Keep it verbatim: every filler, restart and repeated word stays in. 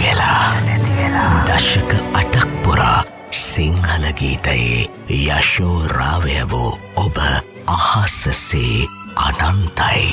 වෙලා දශක අටක් පුරා සිංහල ගීතයේ යශෝරාවය වූ ඔබ අහසසේ අනන්තයි.